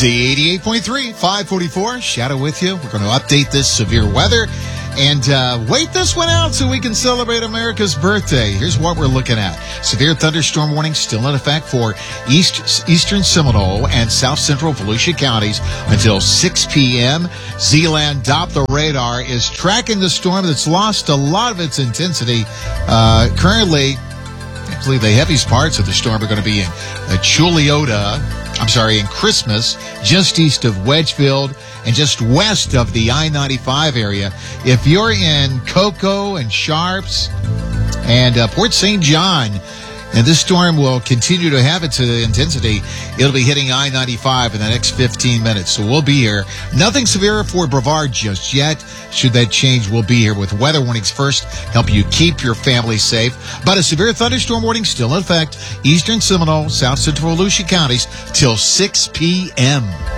Z88.3, 544, Shadow with you. We're going to update this severe weather and wait this one out so we can celebrate America's birthday. Here's what we're looking at. Severe thunderstorm warning still in effect for eastern Seminole and south central Volusia counties until 6 p.m. Z-Land Doppler radar is tracking the storm that's lost a lot of its intensity. Currently, I believe the heaviest parts of the storm are going to be in in Christmas, just east of Wedgefield and just west of the I-95 area. If you're in Cocoa and Sharps and Port St. John, and this storm will continue to have its intensity, it'll be hitting I-95 in the next 15 minutes. So we'll be here. Nothing severe for Brevard just yet. Should that change, we'll be here with weather warnings first, help you keep your family safe. But a severe thunderstorm warning still in effect. Eastern Seminole, South Central Volusia counties till 6 p.m.